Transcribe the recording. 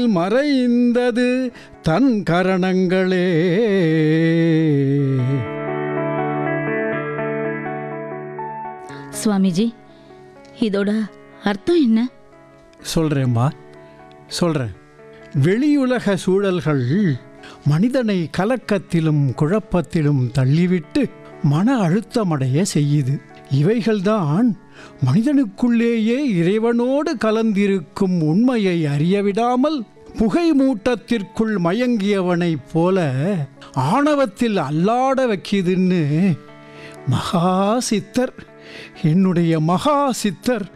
மறைந்தது தன் கரணங்களே. சுவாமிஜி, இதோட அர்த்தம் என்ன? சொல்றேன்பா, சொல்றேன். வெளியுலக சூழல்கள் மனிதனை கலக்கத்திலும் குழப்பத்திலும் தள்ளிவிட்டு மன அழுத்தமடைய செய்யுது. இவைகள்தான் மனிதனுக்குள்ளேயே இறைவனோடு கலந்திருக்கும் உண்மையை அறியவிடாமல் புகை மூட்டத்திற்குள் மயங்கியவனைப் போல ஆணவத்தில் அல்லாட வைக்கிதுன்னு மகா சித்தர், என்னுடைய மகா சித்தர்